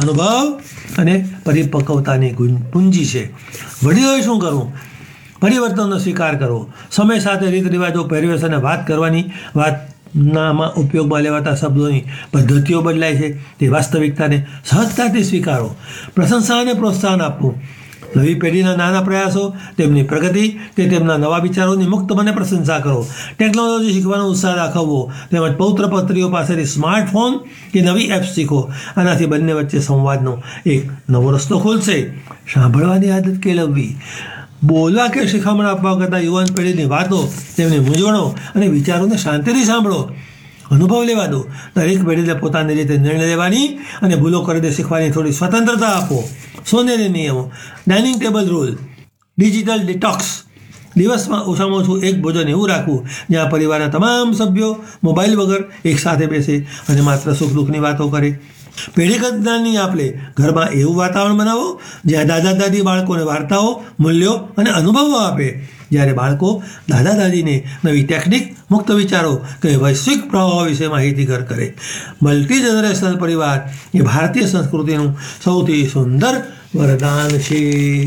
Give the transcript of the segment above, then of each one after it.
અનુભવ અને પરિપક્વતાની પૂંજી છે. વડીલોએ શું કરવું? પરિવર્તનનો સ્વીકાર કરવો, સમય સાથે રીત રિવાજો, પહેરવેશ અને વાત કરવાની વાતનામાં ઉપયોગમાં લેવાતા શબ્દોની પદ્ધતિઓ બદલાય છે તે વાસ્તવિકતાને સહજતાથી સ્વીકારો. પ્રશંસા અને પ્રોત્સાહન આપવું. નવી પેઢીના નાના પ્રયાસો, તેમની પ્રગતિ કે તેમના નવા વિચારોની મુક્તપણે પ્રશંસા કરો. ટેકનોલોજી શીખવાનો ઉત્સાહ દાખવવો તેમજ પૌત્ર પૌત્રીઓ પાસેથી સ્માર્ટફોન કે નવી એપ્સ શીખો. આનાથી બંને વચ્ચે સંવાદનો એક નવો રસ્તો ખુલશે. સાંભળવાની આદત કેળવવી. બોલવા કે શિખામણ આપવા કરતાં યુવાન પેઢીની વાતો, તેમની મૂંઝવણો અને વિચારોને શાંતિથી સાંભળો. અનુભવ લેવા દો. દરેક પેઢીને પોતાની રીતે નિર્ણય લેવાની અને ભૂલો કરીને શીખવાની થોડી સ્વતંત્રતા આપો. સોનેરી નિયમો. Dining table rule. Digital detox. દિવસમાં ઓછામાં ઓછું એક ભોજન એવું રાખવું જ્યાં પરિવારના તમામ સભ્યો મોબાઈલ વગર એકસાથે બેસે અને માત્ર સુખ દુઃખની વાતો કરે. પેઢીગત જ્ઞાનની આપલે. ઘરમાં એવું વાતાવરણ બનાવો જ્યાં દાદા દાદી બાળકોને વાર્તાઓ, મૂલ્યો અને અનુભવો આપે. જ્યારે બાળકો દાદા દાદીને નવી ટેકનિક, મુક્ત વિચારો કે વૈશ્વિક પ્રવાહો વિશે માહિતીગાર કરે. મલ્ટી જનરેશનલ પરિવાર એ ભારતીય સંસ્કૃતિનું સૌથી સુંદર વરદાન છે.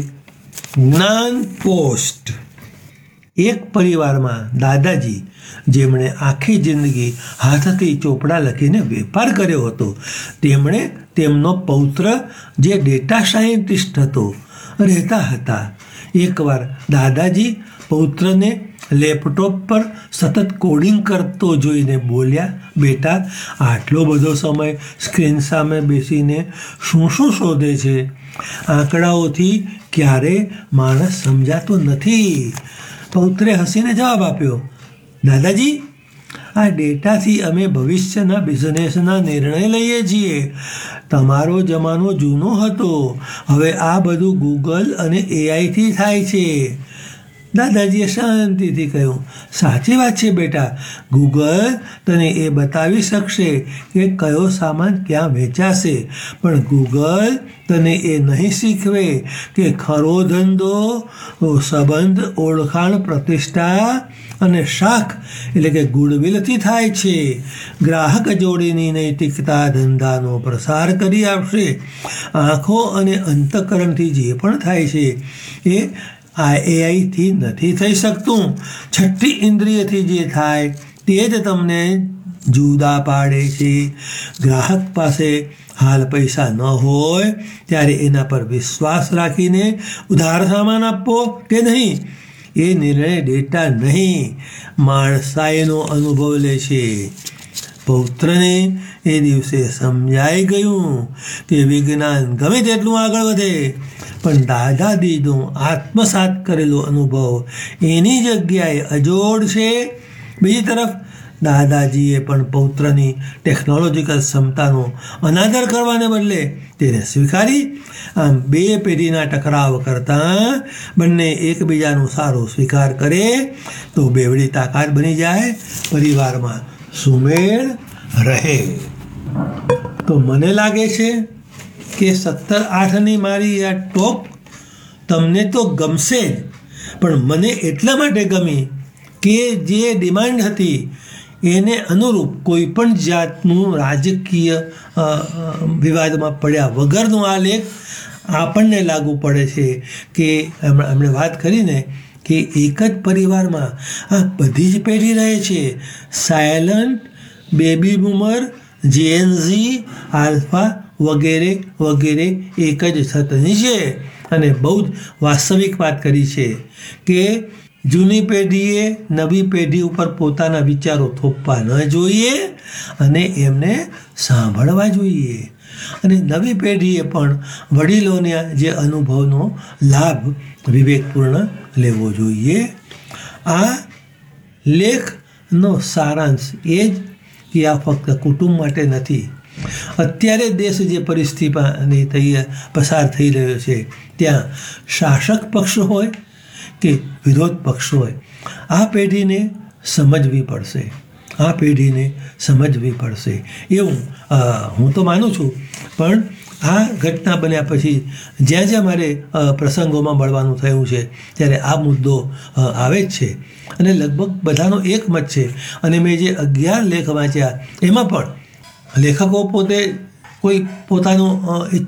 જ્ઞાન પોસ્ટ. એક પરિવારમાં દાદાજી, જેમણે આખી જિંદગી હાથથી ચોપડા લખીને વેપાર કર્યો હતો, તેમણે તેમનો પૌત્ર જે ડેટા સાયન્ટિસ્ટ હતો રહેતા હતા. એકવાર દાદાજી પૌત્રને લેપટોપ પર સતત કોડિંગ કરતો જોઈને બોલ્યા, બેટા, આટલો બધો સમય સ્ક્રીન સામે બેસીને શું શોધે છે? આંકડાઓથી ક્યારેય માણસ સમજાતો નથી. પૌત્રે હસીને જવાબ આપ્યો, દાદાજી, આ ડેટાથી અમે ભવિષ્યના બિઝનેસના નિર્ણય લઈએ છીએ. તમારો જમાનો જૂનો હતો, હવે આ બધું ગૂગલ અને એઆઈથી થાય છે. દાદાજીએ શાંતિથી કહ્યું, સાચી વાત છે બેટા, ગૂગલ તને એ બતાવી શકશે કે કયો સામાન ક્યાં વેચાશે, પણ ગૂગલ તને એ નહીં શીખવે કે ખરો ધંધો સંબંધ, ઓળખાણ, પ્રતિષ્ઠા અને શાખ એટલે કે ગુડવિલથી થાય છે. ગ્રાહક જોડીની નૈતિકતા ધંધાનો પ્રસાર કરી આપશે. આંખો અને અંતઃકરણથી જે પણ થાય છે એ એઆઈથી નથી થઈ શકતું. છઠ્ઠી ઇન્દ્રિયથી જે થાય તે જ તમને જુદા પાડે છે. ગ્રાહક પાસે હાલ પૈસા ન હોય ત્યારે એના પર વિશ્વાસ રાખીને ઉધાર સામાન આપવો કે નહીં, એ નિર્ણય ડેટા નહીં, માણસાઈનો અનુભવ લે છે. પૌત્રને એ દિવસે સમજાઈ ગયું કે વિજ્ઞાન ગમે તેટલું આગળ વધે પણ દાદાજીનો આત્મસાત કરેલો અનુભવ એની જગ્યાએ અજોડ છે. બીજી તરફ દાદાજીએ પણ પૌત્રની ટેકનોલોજીકલ ક્ષમતાનો અનાદર કરવાને બદલે તેને સ્વીકારી. આમ બે પેઢીના ટકરાવ કરતાં બંને એકબીજાનો સારો સ્વીકાર કરે તો બેવડી તાકાત બની જાય, પરિવારમાં સુમેળ રહે. તો મને લાગે છે કે 17/8ની મારી આ ટોક તમને તો ગમશે જ, પણ મને એટલા માટે ગમી કે જે ડિમાન્ડ હતી એને અનુરૂપ કોઈ પણ જાતનું રાજકીય વિવાદમાં પડ્યા વગરનો આ લેખ આપણને લાગુ પડે છે કે એમણે વાત કરીને કે એક જ પરિવારમાં આ બધી જ પેઢી રહે છે. સાયલન્ટ, બેબી બૂમર, જેનઝી, આલ્ફા વગેરે વગેરે એક જ છતની છે. અને બહુ જ વાસ્તવિક વાત કરી છે કે જૂની પેઢીએ નવી પેઢી ઉપર પોતાના વિચારો થોપવા ન જોઈએ અને એમને સાંભળવા જોઈએ, અને નવી પેઢીએ પણ વડીલોના જે અનુભવનો લાભ વિવેકપૂર્ણ લેવો જોઈએ. આ લેખનો સારાંશ એ જ કે આ ફક્ત કુટુંબ માટે નથી. અત્યારે દેશ જે પરિસ્થિતિની પસાર થઈ રહ્યો છે ત્યાં શાસક પક્ષ હોય કે વિરોધ પક્ષ હોય, આ પેઢીને સમજવી પડશે, આ પેઢીને સમજવી પડશે એવું હું તો માનું છું. પણ આ ઘટના બન્યા પછી જ્યાં જ્યાં મારે પ્રસંગોમાં મળવાનું થયું છે ત્યારે આ મુદ્દો આવે જ છે, અને લગભગ બધાનો એક મત છે. અને મેં જે 11 લેખ વાંચ્યા એમાં પણ લેખકો પોતે કોઈ પોતાનું